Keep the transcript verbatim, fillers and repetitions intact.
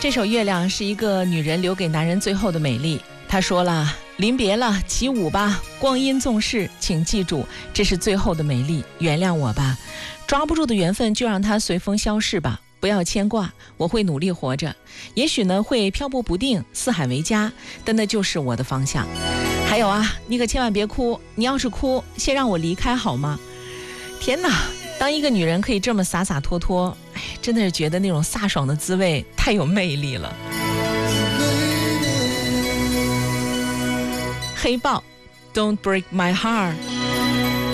这首《月亮》是一个女人留给男人最后的美丽。她说了，临别了，起舞吧，光阴纵逝，请记住，这是最后的美丽，原谅我吧，抓不住的缘分就让它随风消逝吧，不要牵挂，我会努力活着，也许呢会漂泊不定，四海为家，但那就是我的方向。还有啊，你可千万别哭，你要是哭，先让我离开好吗？天哪，当一个女人可以这么洒洒脱脱，哎，真的是觉得那种飒爽的滋味太有魅力了。黑豹 Don't break my heart。